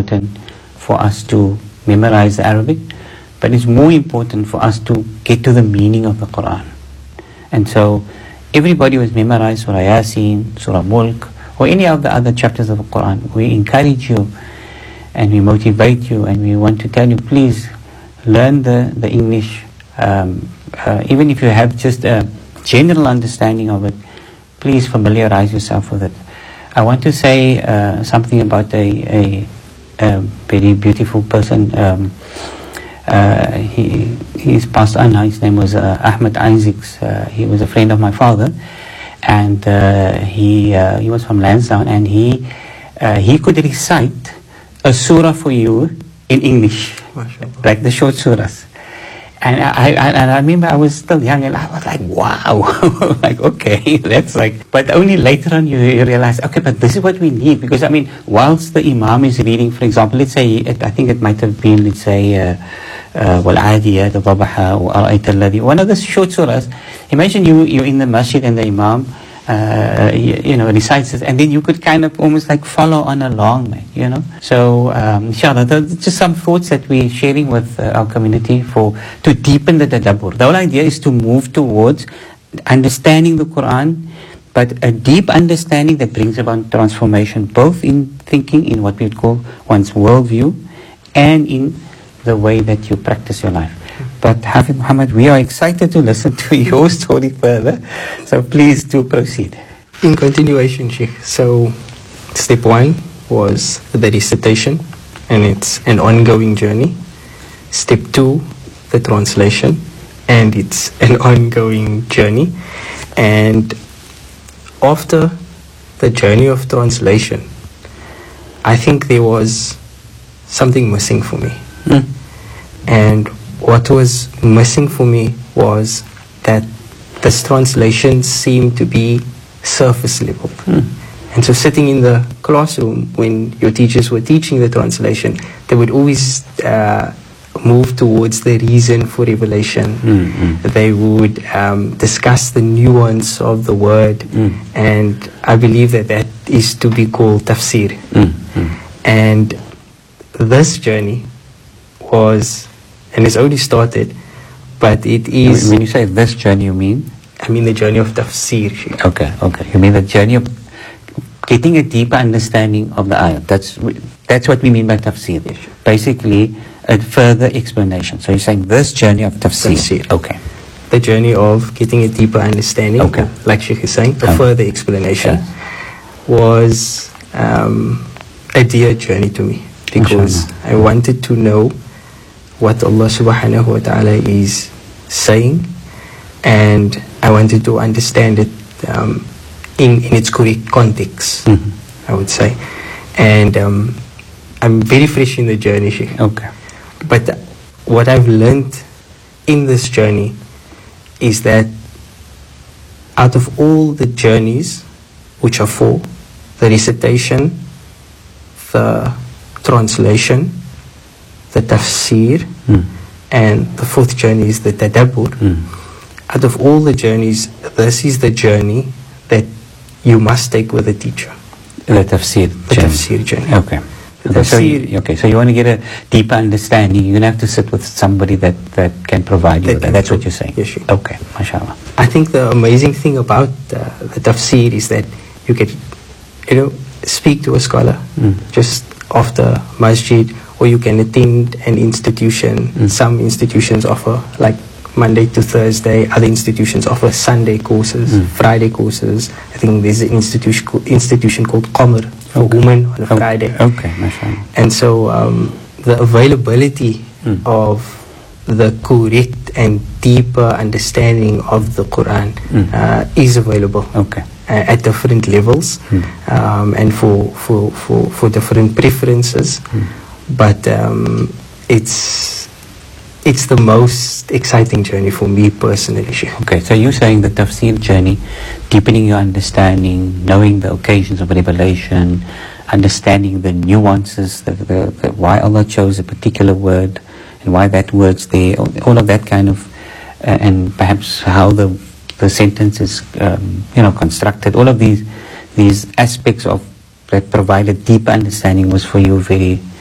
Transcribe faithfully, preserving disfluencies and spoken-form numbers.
important for us to memorize the Arabic, but it's more important for us to get to the meaning of the Quran. And so everybody was memorized Surah Yasin, Surah Mulk, or any of the other chapters of the Quran. We encourage you and we motivate you, and we want to tell you, please learn the, the English, um, uh, even if you have just a general understanding of it, please familiarize yourself with it. I want to say uh, something about a, a, a very beautiful person. Um, uh, he he's passed on now. His name was uh, Ahmed Isaacs. Uh, he was a friend of my father, and uh, he uh, he was from Lansdowne, and he uh, he could recite a surah for you in English, like the short surahs. And I, I, and I remember I was still young, and I was like, wow, like, okay, that's like, but only later on you, you realize, okay, but this is what we need, because I mean, whilst the Imam is reading, for example, let's say, it, I think it might have been, let's say, uh, uh, وَالْعَادِيَاتِ ضَبَحًا وَأَرَأَيْتَ الَّذِي, one of the short surahs. Imagine you, you're in the masjid and the Imam, Uh, you, you know, recites it, and then you could kind of almost like follow on along, you know. So, um, inshallah, just some thoughts that we're sharing with uh, our community for to deepen the tadabbur. The whole idea is to move towards understanding the Quran, but a deep understanding that brings about transformation, both in thinking, in what we would call one's worldview, and in the way that you practice your life. But Hafiz Muhammad, we are excited to listen to your story further, so please do proceed. In continuation, Sheikh, so step one was the recitation, and it's an ongoing journey. Step two, the translation, and it's an ongoing journey. And after the journey of translation, I think there was something missing for me. Mm. And what was missing for me was that this translation seemed to be surface level. Mm. And so sitting in the classroom when your teachers were teaching the translation, they would always uh, move towards the reason for revelation. Mm-hmm. They would um, discuss the nuance of the word, mm. and I believe that that is to be called tafsir. Mm-hmm. And this journey was, and it's only started, but it is... When you say this journey, you mean? I mean the journey of tafsir. Okay, okay. You mean the journey of getting a deeper understanding of the ayah. That's that's what we mean by tafsir. Yes. Basically, a further explanation. So you're saying this journey of tafsir. tafsir. Okay. The journey of getting a deeper understanding, okay. like Sheikh is saying, a okay. further explanation, okay. was um, a dear journey to me, because I wanted to know what Allah subhanahu wa ta'ala is saying, and I wanted to understand it um, in, in its correct context, mm-hmm. I would say. And um, I'm very fresh in the journey, Sheikh. Okay. But what I've learned in this journey is that out of all the journeys, which are four, the recitation, the translation, the tafsir, mm. and the fourth journey is the tadabbur. Mm. Out of all the journeys, this is the journey that you must take with a teacher. The tafsir The journey. tafsir journey. Okay. Okay so, you, okay, so you want to get a deeper understanding, you're going to have to sit with somebody that, that can provide you that with that. That's what you're saying? Yes, sure. Okay, mashallah. I think the amazing thing about uh, the tafsir is that you can, you know, speak to a scholar mm. just after masjid, or you can attend an institution. Mm. Some institutions offer like Monday to Thursday, other institutions offer Sunday courses, mm. Friday courses. I think there's an institution institution called Qamar for okay. women on a okay. Friday. Okay, mashallah. And so um, the availability mm. of the correct and deeper understanding of the Quran mm. uh, is available. Okay. Uh, at different levels, mm. um, and for, for, for, for different preferences. Mm. But um, it's it's the most exciting journey for me personally. Okay, so you're saying the tafsir journey, deepening your understanding, knowing the occasions of revelation, understanding the nuances, the, the, the, why Allah chose a particular word and why that word's there, all, all of that kind of, uh, and perhaps how the the sentence is, um, you know, constructed. All of these these aspects of that provide a deep understanding was for you very